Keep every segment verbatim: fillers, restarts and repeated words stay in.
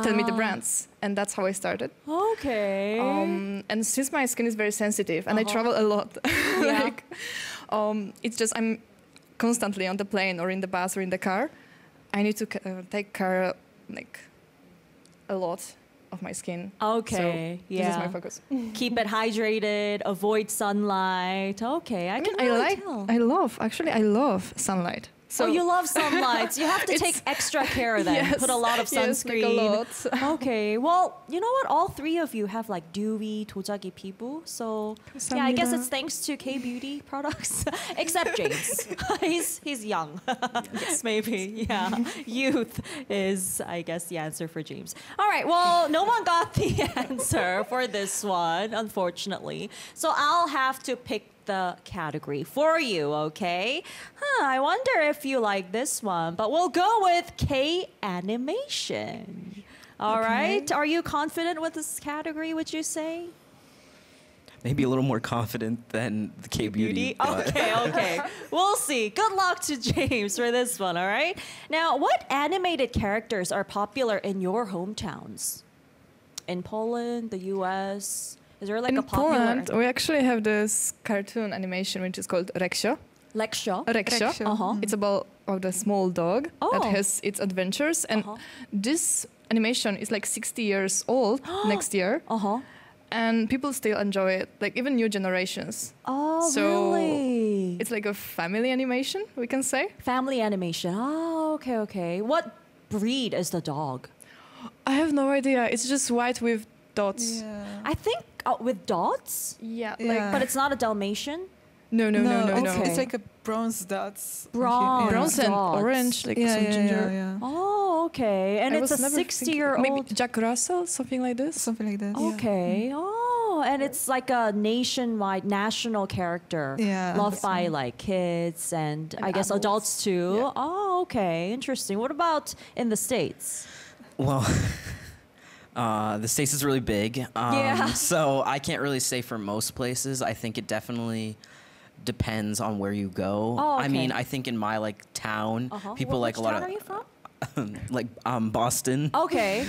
tell me the brands, and that's how I started. Okay. Um, and since my skin is very sensitive and Uh-huh. I travel a lot, Yeah. like, um, it's just I'm constantly on the plane or in the bus or in the car. I need to ca- uh, take care like a lot of my skin. Okay, So yeah. this is my focus. Keep it hydrated, avoid sunlight. Okay, I, I can mean, really I like, tell. I love, actually, I love sunlight. So oh, you love sunlight. You have to take It's- extra care then. Yes, Put a lot of yes, like a sunscreen. lot. Okay, well, you know what? All three of you have like dewy 도자기 피부. So yeah, I guess 감사합니다. it's thanks to K-beauty products. Except James. he's he's young. Maybe. Yeah. Youth is, I guess, the answer for James. All right. Well, no one got the answer for this one, unfortunately. So I'll have to pick the category for you, okay? Huh, I wonder if you like this one, but we'll go with K animation. All Okay. right. Are you confident with this category, would you say? Maybe a little more confident than the K beauty. but- Okay, okay. We'll see. Good luck to James for this one, all right? Now, what animated characters are popular in your hometowns? In Poland, the U S? Is there like In a popular Poland, we actually have this cartoon animation which is called Reksio. Leksha? Reksio. Reksio. Uh-huh. It's about of the small dog Oh. that has its adventures, and Uh-huh. this animation is like sixty years old next year, Uh-huh. and people still enjoy it, like even new generations. Oh, So, really? It's like a family animation, we can say. Family animation. Oh, okay, okay. What breed is the dog? I have no idea. It's just white with dots. Yeah. I think uh, with dots, Yeah, Yeah. like but it's not a Dalmatian. no, no, no, no, it's, no. Okay. it's like a bronze dots. Bronze. Yeah. Bronze and dots. orange, like Yeah, some yeah, ginger. yeah, yeah. Oh, okay. And I it's a was never thinking- sixty-year-old. Maybe Jack Russell, something like this. Something like that. yeah. Okay. Oh, and it's like a nationwide, national character. Yeah, Loved that's by right. like kids and, And I guess adults. adults too. Yeah. Oh, okay. Interesting. What about in the States? Well, uh, the States is really big. Um, Yeah. So I can't really say for most places. I think it definitely depends on where you go. Oh, I mean, okay. I think in my like town, Uh-huh. people Wh- like which a lot town of are you from? like um, Boston. Okay.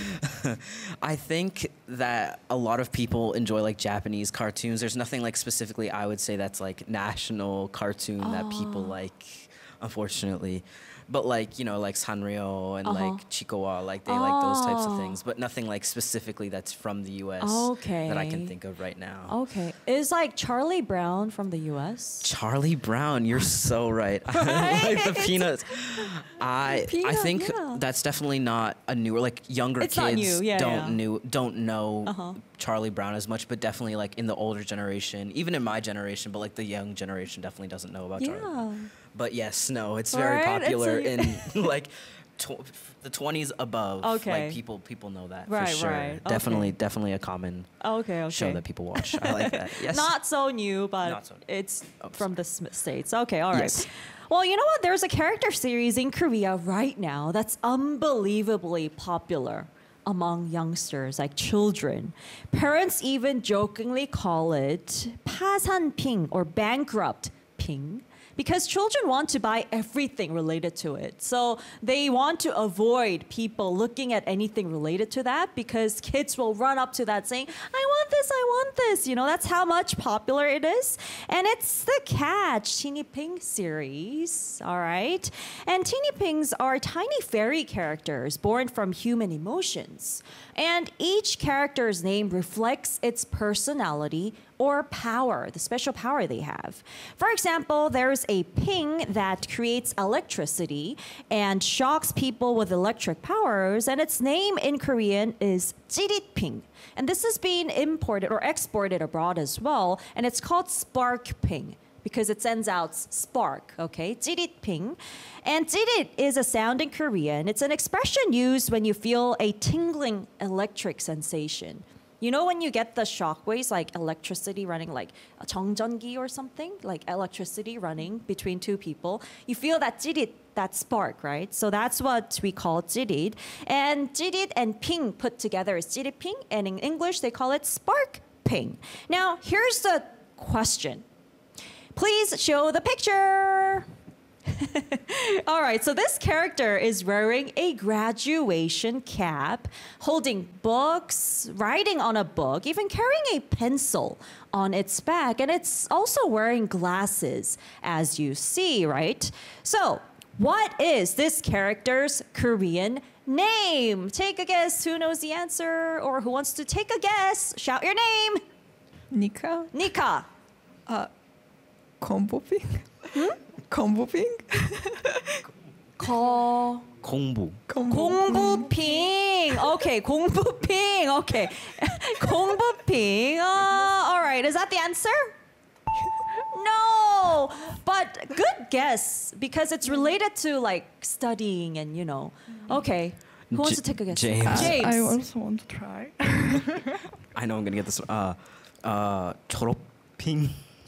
I think that a lot of people enjoy like Japanese cartoons. There's nothing like specifically I would say that's like national cartoon that people Oh. like, unfortunately. But like, you know, like Sanrio and Uh-huh. like Chikowa, like they like those types Oh. of things, but nothing like specifically that's from the U S that I can Okay. think of right now. Okay. Is like Charlie Brown from the U S? Charlie Brown, you're so right. like the peanuts. I I Peanut, think yeah. that's definitely not a newer like younger It's not kids new, yeah, don't yeah. new don't know Uh-huh. Charlie Brown as much, but definitely like in the older generation, even in my generation, but like the young generation definitely doesn't know about Charlie Brown. Yeah. But yes, no, it's very Right? It's popular a- in like tw- the twenties above. Okay. Like people people know that Right, for sure. right. Definitely Okay. definitely a common Okay, okay. show that people watch. I like that. Yes. Not so new, but Not so new. it's Oh, from the Sm- States. Okay, all right. Yes. Well, you know what? There's a character series in Korea right now that's unbelievably popular among youngsters, like children. Parents even jokingly call it 파산핑 or bankrupt ping. Because children want to buy everything related to it. So they want to avoid people looking at anything related to that because kids will run up to that saying, I want this, I want this. You know, that's how much popular it is. And it's the Catch Teeny Ping series, all right? And Teeny Pings are tiny fairy characters born from human emotions. And each character's name reflects its personality or power, the special power they have. For example, there's a ping that creates electricity and shocks people with electric powers, and its name in Korean is 찌릿 ping. And this is being imported or exported abroad as well, and it's called spark ping because it sends out spark, okay? 찌릿 ping. And 찌릿 is a sound in Korean. It's an expression used when you feel a tingling electric sensation. You know when you get the shockwaves, like electricity running, like a 정전기 or something, like electricity running between two people, you feel that 찌릿, that spark, right? So that's what we call 찌릿. And 찌릿 and ping put together is 찌릿 ping, and in English they call it spark ping. Now, here's the question. Please show the picture. All right, so this character is wearing a graduation cap, holding books, writing on a book, even carrying a pencil on its back, and it's also wearing glasses, as you see, right? So, what is this character's Korean name? Take a guess. Who knows the answer or who wants to take a guess? Shout your name. Nika? Nika. Combo ping? Combo ping? Ko. 공부. 공부핑. Okay, 공부핑. Okay. 공부핑. Uh, all right, is that the answer? No, but good guess because it's related to like studying and you know. Okay, who wants J- to take a guess? James. I, James. I also want to try. I know I'm gonna get this. Uh, uh, 졸업핑.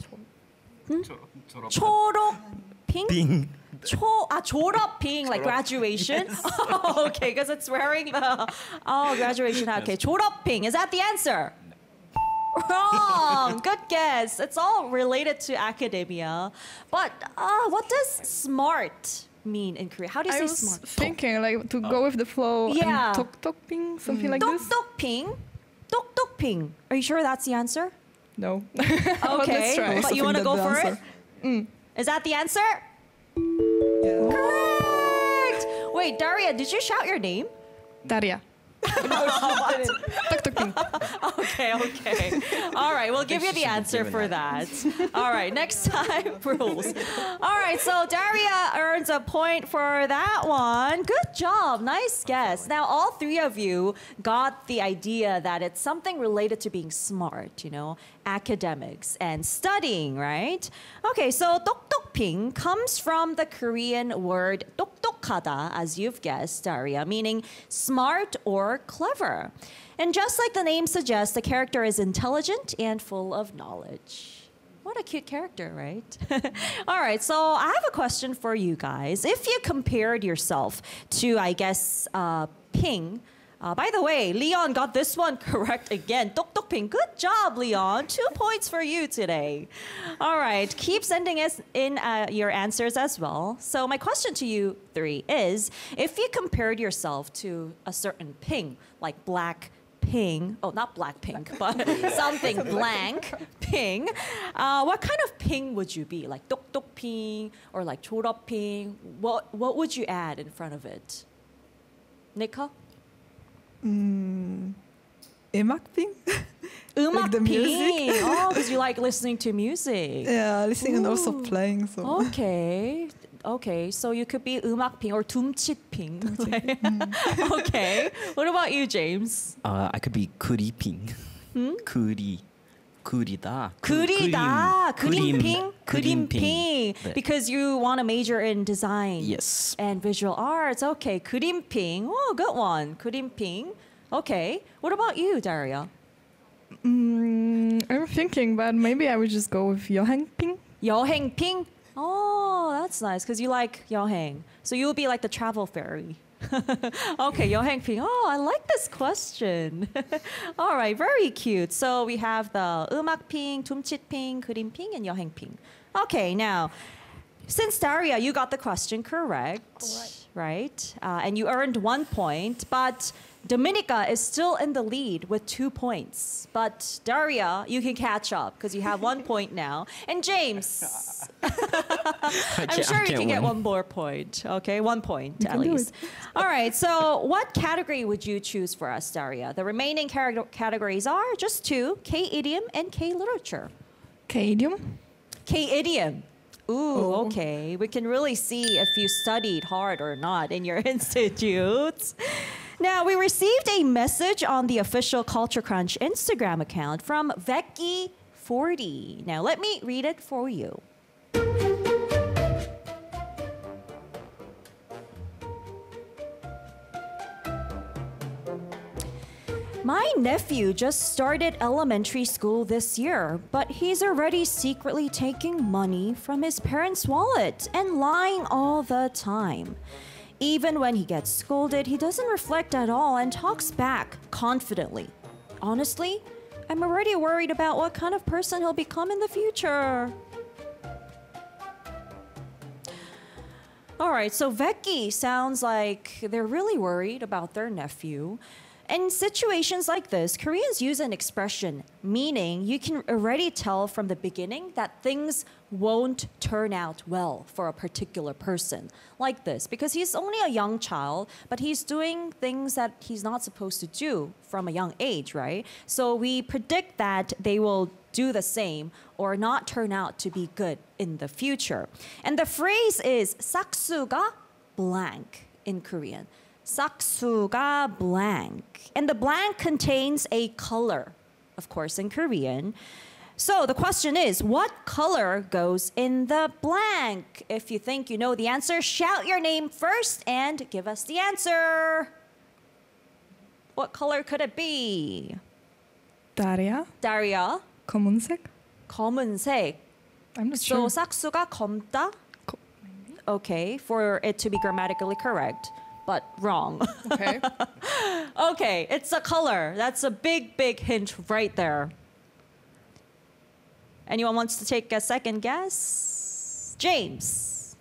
초록핑? 핑. 초, ah, 졸업핑, like graduation. Oh, okay, because it's wearing the oh graduation hat. Okay, 졸업핑. Is that the answer? Wrong. Good guess. It's all related to academia. But uh, what does smart mean in Korea? How do you I say was smart? thinking like to go with the flow Yeah. and tok tok ping, something like this. 똑똑핑? 똑똑핑. Are you sure that's the answer? No. Okay, let's try. but you want to think go that's for the it? answer. Is that the answer? Yeah. Correct. Wait, Daria, did you shout your name? Daria. Tok tok ping. Okay, okay. All right, we'll give you the answer for that. All right, next time, rules. All right, so Daria earns a point for that one. Good job. Nice guess. Now, all three of you got the idea that it's something related to being smart, you know, academics and studying, right? Okay, so 똑똑핑 comes from the Korean word 똑똑하다, as you've guessed, Daria, meaning smart or clever. And just like the name suggests, the character is intelligent and full of knowledge. What a cute character, right? All right, so I have a question for you guys. If you compared yourself to, I guess, uh, Ping, uh, by the way, Leon got this one correct again. 똑똑핑. Good job, Leon. Two points for you today. All right, keep sending us in uh, your answers as well. So my question to you three is, if you compared yourself to a certain Ping, like black ping, oh, not black pink, but something blank ping, uh, what kind of ping would you be? Like 똑똑핑 or like 졸업핑? What, what would you add in front of it? Nika? 음악 ping? 음악 the music? ping. Oh, because you like listening to music. Yeah, listening and also Ooh. playing. So. Okay. Okay, so you could be 음악 ping or 둠칫 ping. Okay. What about you, James? Uh, I could be 그리핑. 그리. 그리다. 그리다. 그림. 그림핑. 그림핑. 네. Because you want to major in design. Yes. And visual arts. Okay. 그림핑. Oh, good one. 그림핑. Okay. What about you, Daria? Mm, I'm thinking, but maybe I would just go with 여행 ping. 여행핑? Oh, that's nice because you like 여행. So you'll be like the travel fairy. Okay, 여행핑. Oh, I like this question. All right, very cute. So we have the 음악핑, 둠칫핑, 그림핑, and 여행핑. Okay, now, since Daria, you got the question correct, right? Uh, and you earned one point, but Dominica is still in the lead with two points. But Daria, you can catch up because you have one point now. And James, I'm sure you can get one more point. Okay, one point at least. All right, so what category would you choose for us, Daria? The remaining car- categories are just two, K-idiom and K-literature. K-idiom. K-idiom. Ooh, okay. We can really see if you studied hard or not in your institutes. Now, we received a message on the official Culture Crunch Instagram account from Becky forty. Now, let me read it for you. My nephew just started elementary school this year, but he's already secretly taking money from his parents' wallet and lying all the time. Even when he gets scolded, he doesn't reflect at all and talks back confidently. Honestly, I'm already worried about what kind of person he'll become in the future. All right, so Becky sounds like they're really worried about their nephew. In situations like this, Koreans use an expression, meaning you can already tell from the beginning that things won't turn out well for a particular person. Like this, because he's only a young child, but he's doing things that he's not supposed to do from a young age, right? So we predict that they will do the same or not turn out to be good in the future. And the phrase is 싹수가 blank in Korean. 싹수가 blank. And the blank contains a color, of course, in Korean. So the question is, what color goes in the blank? If you think you know the answer, shout your name first and give us the answer. What color could it be? Daria, Daria, 검은색. 검은색. I'm not So sure. 싹수가 검다? Co- Okay, for it to be grammatically correct, but wrong. Okay. Okay, it's a color. That's a big, big hint right there. Anyone wants to take a second guess? James.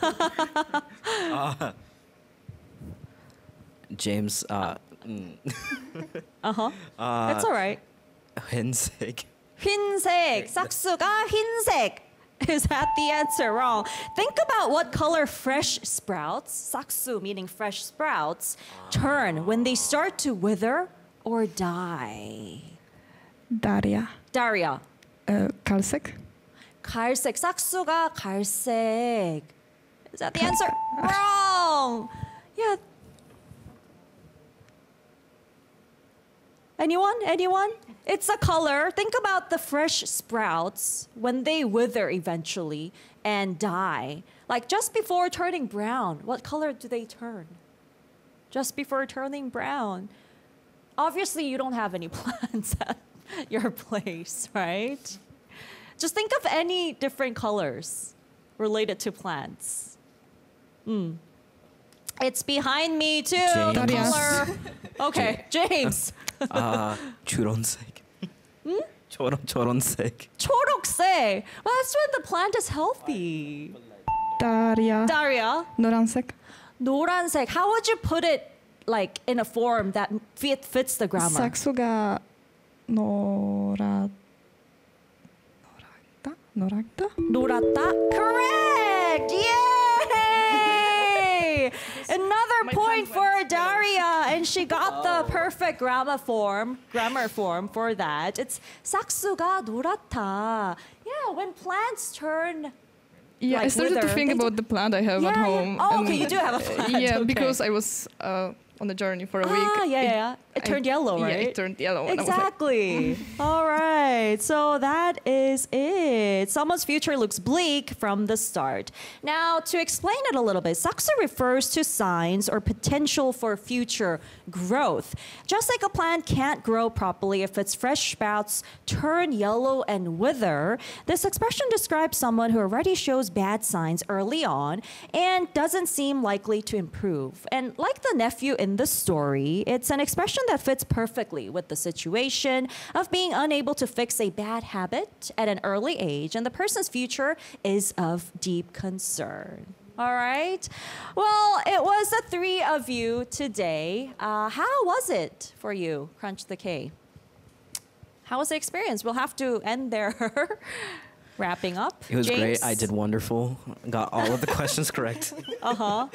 James, uh, mm, Uh-huh. That's all right. 흰색. 흰색. 싹수가 흰색. Is that the answer? Wrong. Think about what color fresh sprouts, 싹수 meaning fresh sprouts, turn when they start to wither or die. Daria, Daria. uh, 갈색. 갈색. 싹수가 갈색. Is that the answer? Wrong. Yeah. Anyone? Anyone? It's a color. Think about the fresh sprouts when they wither eventually and die. Like just before turning brown, what color do they turn? Just before turning brown. Obviously, you don't have any plants at your place, right? Just think of any different colors related to plants. Mm. It's behind me too. The James. color. Okay, James. 아, 주런색. 저런 저런색. 초록색. Well, that's when the plant is healthy. Daria, Daria. 노란색. 노란색. How would you put it like in a form that fit, fits the grammar? 싹수가 노랗 노랗다? 노랗다? 노랗다. Correct. Yay! Another My point tongue for went still. Daria, and she got the perfect grammar form, grammar form for that. It's 싹수가 노랗다. Yeah, when plants turn. Yeah, Like I started wither. to think They do- about the plant I have Yeah, at yeah. home. Oh, and, okay, you do have a plant. Yeah, okay. because I was uh, on a journey for a week. Ah, yeah, yeah, yeah. It I- turned yellow, Yeah, right? it turned yellow. And I was like, Exactly. All right. So that is it. Someone's future looks bleak from the start. Now, to explain it a little bit, 싹수 refers to signs or potential for future growth. Just like a plant can't grow properly if its fresh sprouts turn yellow and wither, this expression describes someone who already shows bad signs early on and doesn't seem likely to improve. And like the nephew in the story, it's an expression that fits perfectly with the situation of being unable to fix a bad habit at an early age, and the person's future is of deep concern. All right. Well, it was the three of you today. Uh, how was it for you, Crunch the K? How was the experience? We'll have to end there. Wrapping up. It was James? great. I did wonderful. Got all of the questions correct. Uh huh.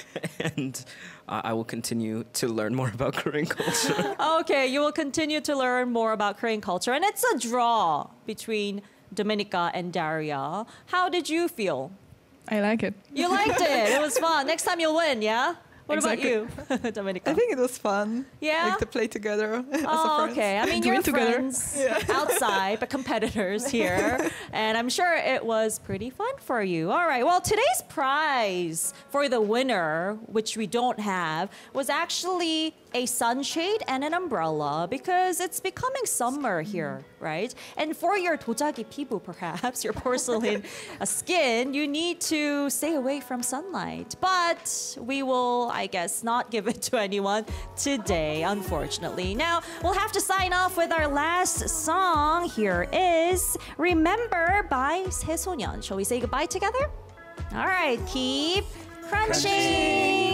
And uh, I will continue to learn more about Korean culture. Okay, you will continue to learn more about Korean culture. And it's a draw between Dominica and Daria. How did you feel? I like it. You liked it. It was fun. Next time you'll win, yeah? What Exactly. about you, Dominica? I think it was fun. Yeah? Like to play together as a Oh, friends. okay. I mean, Doing you're together. friends outside, but competitors here. And I'm sure it was pretty fun for you. All right. Well, today's prize for the winner, which we don't have, was actually a sunshade and an umbrella because it's becoming summer here, right? And for your 도자기 피부, perhaps, your porcelain uh, skin, you need to stay away from sunlight. But we will, I guess, not give it to anyone today, unfortunately. Now, we'll have to sign off with our last song. Here is Remember by 새소년. Shall we say goodbye together? All right, keep Crunchy.